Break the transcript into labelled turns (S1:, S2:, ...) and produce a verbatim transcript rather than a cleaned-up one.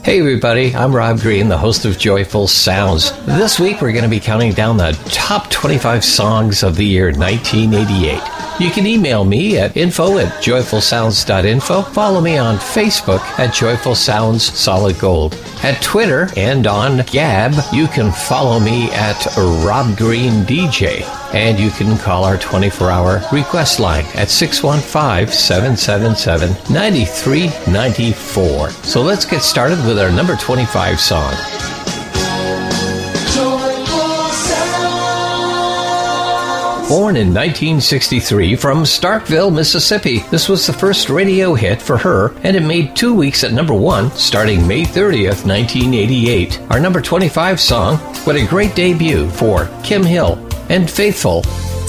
S1: Hey everybody, I'm Rob Green, the host of Joyful Sounds. This week we're going to be counting down the top twenty-five songs of the year nineteen eighty-eight. You can email me at info at joyful sounds dot info. Follow me on Facebook at Joyful Sounds Solid Gold. At Twitter and on Gab, you can follow me at Rob Green D J. And you can call our twenty-four hour request line at six one five, seven seven seven, nine three nine four. So let's get started with our number twenty-five song. Born in nineteen sixty-three from Starkville, Mississippi, this was the first radio hit for her, and it made two weeks at number one starting May thirtieth, nineteen eighty-eight. Our number twenty-five song, what a great debut for Kim Hill and Faithful